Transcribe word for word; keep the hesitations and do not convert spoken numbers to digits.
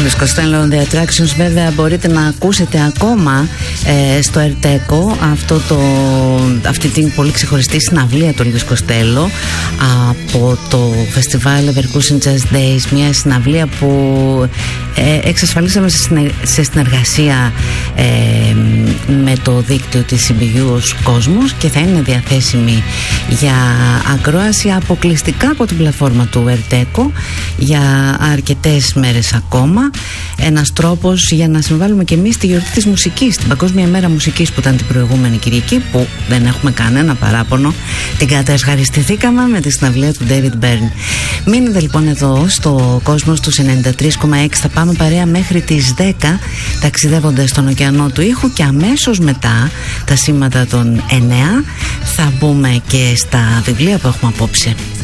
Elvis Costello on the Attractions. Βέβαια μπορείτε να ακούσετε ακόμα ε, στο Ερτέκο αυτό το, αυτή την πολύ ξεχωριστή συναυλία του Elvis Costello από το φεστιβάλ Leverkusen Jazz Days, μια συναυλία που ε, εξασφαλίσαμε σε, συνε, σε συνεργασία ε, με το δίκτυο της σι μπι γιου ως Κόσμος, και θα είναι διαθέσιμη για ακρόαση αποκλειστικά από την πλατφόρμα του Ερτέκο για αρκετές μέρες ακόμα. Ένας τρόπος για να συμβάλλουμε και εμείς στη γιορτή της μουσικής, την Παγκόσμια Μέρα Μουσικής που ήταν την προηγούμενη Κυριακή, που δεν έχουμε κανένα παράπονο, την κατευχαριστηθήκαμε με τη συναυλία του David Byrne. Μείνετε λοιπόν εδώ στο Κόσμος τους ενενήντα τρία κόμμα έξι. Θα πάμε παρέα μέχρι τις δέκα, ταξιδεύοντας στον ωκεανό του ήχου, και αμέσως μετά τα σήματα των εννέα θα μπούμε και στα βιβλία που έχουμε απόψε.